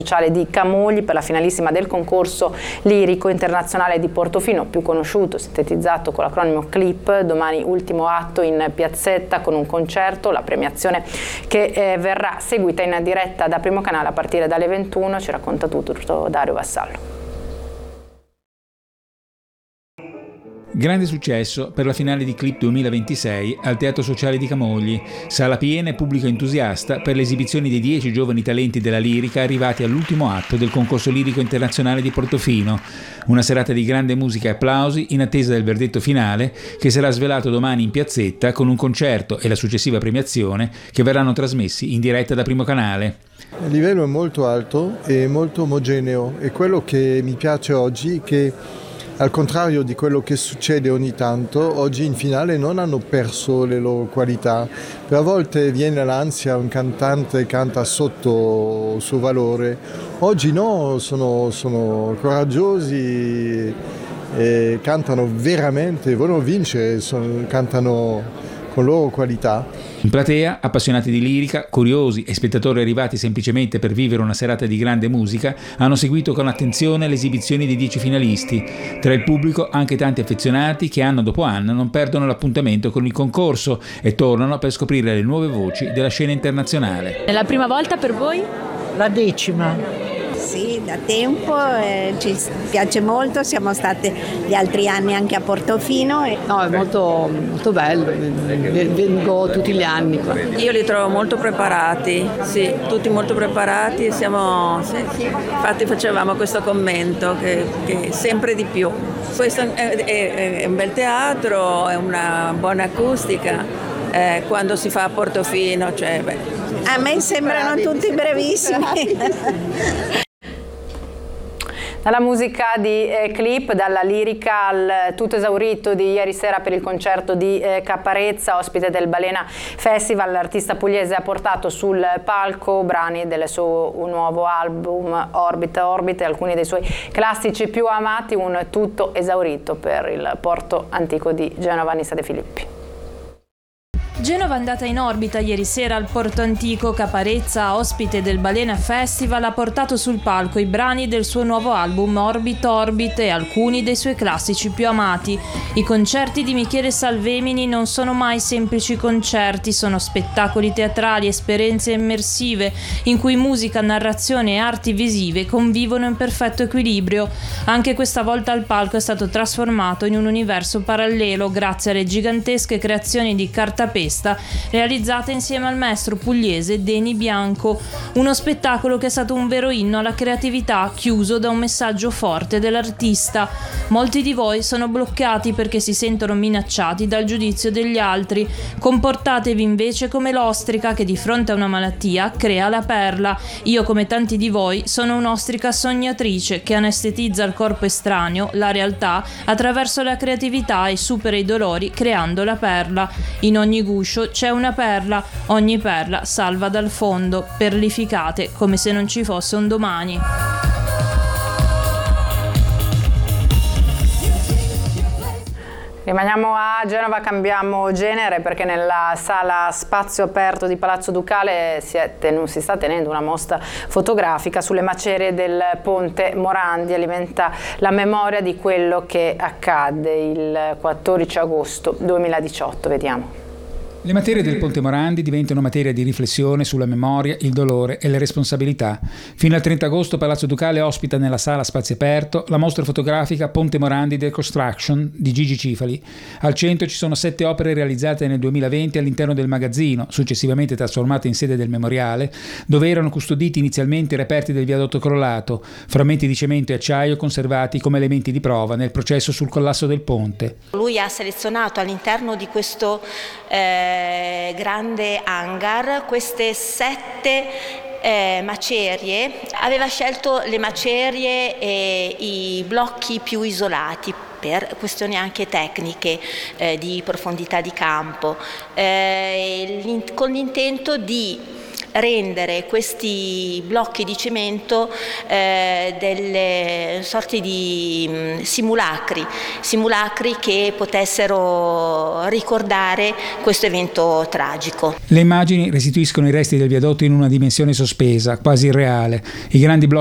Sociale di Camogli per la finalissima del concorso lirico internazionale di Portofino, più conosciuto, sintetizzato con l'acronimo CLIP. Domani ultimo atto in piazzetta con un concerto, la premiazione che verrà seguita in diretta da Primo Canale a partire dalle 21. Ci racconta tutto Dario Vassallo. Grande successo per la finale di Clip 2026 al Teatro Sociale di Camogli, sala piena e pubblico entusiasta per le esibizioni dei 10 giovani talenti della lirica arrivati all'ultimo atto del concorso lirico internazionale di Portofino. Una serata di grande musica e applausi in attesa del verdetto finale che sarà svelato domani in piazzetta con un concerto e la successiva premiazione che verranno trasmessi in diretta da Primo Canale. Il livello è molto alto e molto omogeneo e quello che mi piace oggi è che al contrario di quello che succede ogni tanto, oggi in finale non hanno perso le loro qualità. Per a volte viene l'ansia, un cantante canta sotto il suo valore. Oggi no, sono coraggiosi e cantano veramente, vogliono vincere, cantano con loro qualità. In platea, appassionati di lirica, curiosi e spettatori arrivati semplicemente per vivere una serata di grande musica, hanno seguito con attenzione le esibizioni dei 10 finalisti. Tra il pubblico anche tanti affezionati che anno dopo anno non perdono l'appuntamento con il concorso e tornano per scoprire le nuove voci della scena internazionale. È la prima volta per voi? La 10ª. Sì, da tempo, ci piace molto, siamo state gli altri anni anche a Portofino. No, è molto, molto bello, vengo tutti gli anni qua. Io li trovo molto preparati, sì, tutti molto preparati e siamo, sì. Infatti facevamo questo commento che sempre di più. Questo è un bel teatro, è una buona acustica, quando si fa a Portofino, cioè, a me sembrano tutti brevissimi. Dalla musica di Clip, dalla lirica al tutto esaurito di ieri sera per il concerto di Caparezza, ospite del Balena Festival, l'artista pugliese ha portato sul palco brani del suo nuovo album Orbite, alcuni dei suoi classici più amati, un tutto esaurito per il porto antico di Genova. Nissa De Filippi. Genova è andata in orbita ieri sera al Porto Antico. Caparezza, ospite del Balena Festival, ha portato sul palco i brani del suo nuovo album Orbite e alcuni dei suoi classici più amati. I concerti di Michele Salvemini non sono mai semplici concerti, sono spettacoli teatrali, esperienze immersive in cui musica, narrazione e arti visive convivono in perfetto equilibrio. Anche questa volta il palco è stato trasformato in un universo parallelo grazie alle gigantesche creazioni di cartapesta realizzata insieme al maestro pugliese Deni Bianco, uno spettacolo che è stato un vero inno alla creatività, chiuso da un messaggio forte dell'artista. Molti di voi sono bloccati perché si sentono minacciati dal giudizio degli altri. Comportatevi invece come l'ostrica che di fronte a una malattia crea la perla. Io, come tanti di voi, sono un'ostrica sognatrice che anestetizza il corpo estraneo, la realtà, attraverso la creatività e supera i dolori creando la perla. In ogni guscio c'è una perla, ogni perla salva dal fondo, perlificate come se non ci fosse un domani. Rimaniamo a Genova, cambiamo genere perché nella sala Spazio Aperto di Palazzo Ducale si sta tenendo una mostra fotografica sulle macerie del Ponte Morandi. Alimenta la memoria di quello che accadde il 14 agosto 2018. Vediamo. Le materie del Ponte Morandi diventano materia di riflessione sulla memoria, il dolore e le responsabilità. Fino al 30 agosto Palazzo Ducale ospita nella sala Spazio Aperto la mostra fotografica Ponte Morandi Deconstruction di Gigi Cifali. Al centro ci sono 7 opere realizzate nel 2020 all'interno del magazzino, successivamente trasformate in sede del memoriale, dove erano custoditi inizialmente i reperti del viadotto crollato, frammenti di cemento e acciaio conservati come elementi di prova nel processo sul collasso del ponte. Lui ha selezionato all'interno di questo grande hangar queste 7 macerie, aveva scelto le macerie e i blocchi più isolati per questioni anche tecniche di profondità di campo, con l'intento di rendere questi blocchi di cemento delle sorti di simulacri che potessero ricordare questo evento tragico. Le immagini restituiscono i resti del viadotto in una dimensione sospesa, quasi irreale. I grandi blocchi